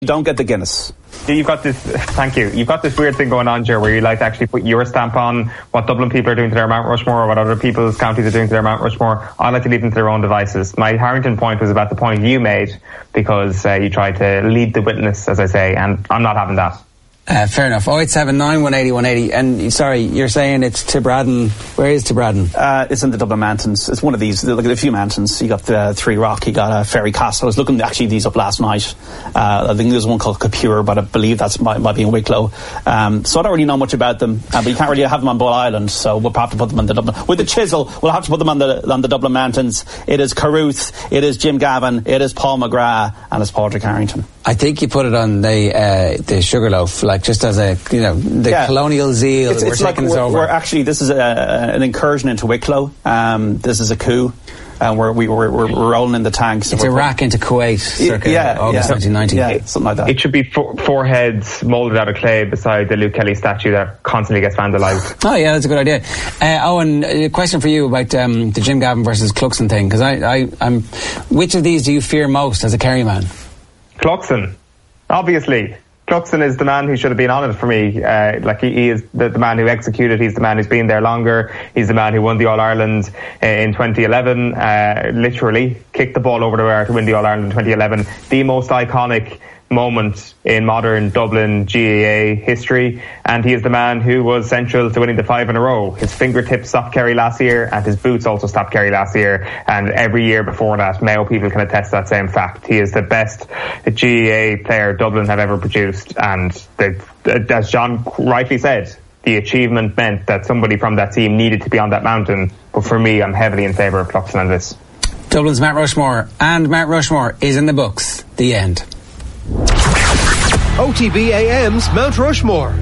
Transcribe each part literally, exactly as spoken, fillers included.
Don't get the Guinness. You've got this, thank you, you've got this weird thing going on, Joe, where you like to actually put your stamp on what Dublin people are doing to their Mount Rushmore or what other people's counties are doing to their Mount Rushmore. I like to leave them to their own devices. My Harrington point was about the point you made, because uh, you tried to lead the witness, as I say, and I'm not having that. Uh, fair enough. oh eight seven nine, one eight oh, one eight oh. And sorry, you're saying it's Tibradden. Where is Tibradden? Uh, it's in the Dublin Mountains. It's one of these. Look at a few mountains. You got the Three Rock. You got uh, Ferry Castle. I was looking actually these up last night. Uh, I think there's one called Capure, but I believe that's might, might be in Wicklow. Um, so I don't really know much about them. Uh, but you can't really have them on Bull Island. So we'll have to put them on the Dublin. With the chisel, we'll have to put them on the on the Dublin Mountains. It is Carruth. It is Jim Gavin. It is Paul McGrath, and it's Padraig Harrington. I think you put it on the uh, the Sugarloaf, like just as a, you know, the yeah. colonial zeal. It's, we're it's taking like this we're, over. We're actually, this is a, an incursion into Wicklow. Um, this is a coup. And we're, we, we're, we're rolling in the tanks. It's Iraq into Kuwait, circa yeah, August yeah. nineteen ninety. Yeah, something like that. It should be four, four heads moulded out of clay beside the Luke Kelly statue that constantly gets vandalised. Oh, yeah, that's a good idea. Uh, Owen, a question for you about um, the Jim Gavin versus Cluxon thing, because I, I, I'm. Which of these do you fear most as a Kerry man? Cluxon, obviously. Cluxon is the man who should have been on it for me. Uh, like he, he is the, the man who executed. He's the man who's been there longer. He's the man who won the All Ireland uh, in twenty eleven. Uh, literally kicked the ball over the wire to win the All Ireland in twenty eleven. The most iconic moment in modern Dublin G A A history, and he is the man who was central to winning the five in a row. His fingertips stopped Kerry last year, and his boots also stopped Kerry last year, and every year before that. Mayo people can attest that same fact. He is the best G A A player Dublin have ever produced, and the, as John rightly said, the achievement meant that somebody from that team needed to be on that mountain. But for me, I'm heavily in favour of Cluxon on this. Dublin's Mount Rushmore, and Mount Rushmore is in the books. The end. O T B A M's Mount Rushmore.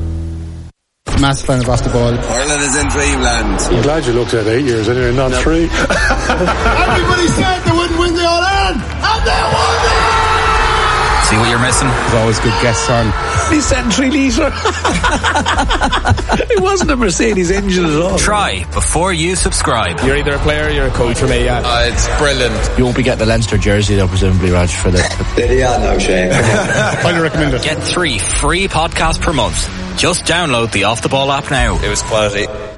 Massive fan of Off the Ball. Ireland is in dreamland. I'm glad you looked at eight years anyway, not no. three. Everybody said they wouldn't win the All-Ireland, and they won it! See what you're missing? There's always good guests on. He said three litre. It wasn't a Mercedes engine at all. Try before you subscribe. You're either a player or you're a coach for me, yeah. Uh, it's brilliant. You won't be getting the Leinster jersey though, presumably, Raj, for the... Yeah, no shame. Highly recommend it. Get three free podcasts per month. Just download the Off the Ball app now. It was quality.